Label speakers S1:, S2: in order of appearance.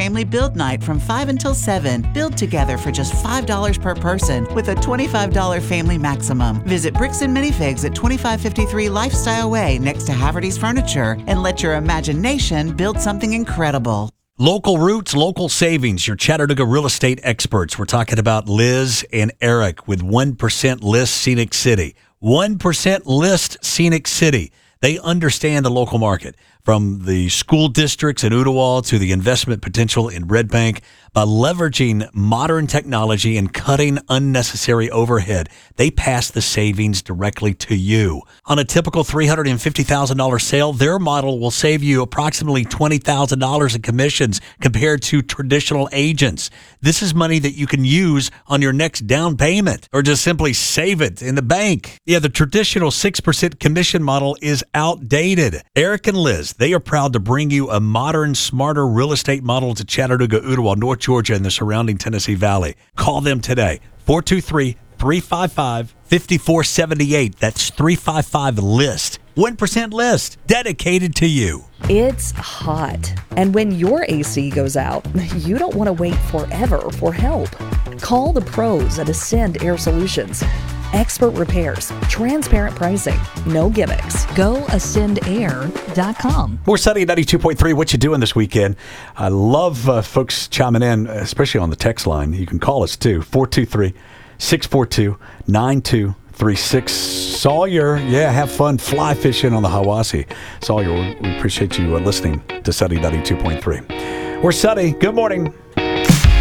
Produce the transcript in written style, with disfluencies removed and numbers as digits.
S1: family build night from 5 until 7. Build together for just $5 per person with a $25 family maximum. Visit Bricks and Minifigs at 2553 Lifestyle Way next to Haverty's Furniture and let your imagination build something incredible.
S2: Local roots, local savings, your Chattanooga real estate experts. We're talking about Liz and Eric with 1% List Scenic City. 1% List Scenic City. They understand the local market, from the school districts in Ooltewah to the investment potential in Red Bank. By leveraging modern technology and cutting unnecessary overhead, they pass the savings directly to you. On a typical $350,000 sale, their model will save you approximately $20,000 in commissions compared to traditional agents. This is money that you can use on your next down payment or just simply save it in the bank. Yeah, the traditional 6% commission model is outdated. Eric and Liz, they are proud to bring you a modern, smarter real estate model to Chattanooga, Ooltewah, North Georgia, and the surrounding Tennessee Valley. Call them today, 423-355-5478. That's 355-LIST. 1% List, dedicated to you.
S3: It's hot, and when your AC goes out, you don't want to wait forever for help. Call the pros at Ascend Air Solutions. Expert repairs, transparent pricing, no gimmicks. Go ascendair.com.
S2: More Sunny at 92.3. What you doing this weekend? I love folks chiming in, especially on the text line. You can call us too, 423-642-9236. Sawyer, have fun fly fishing on the Hiwassee. Sawyer, we appreciate you listening to Sunny 92.3. We're Sunny. Good morning.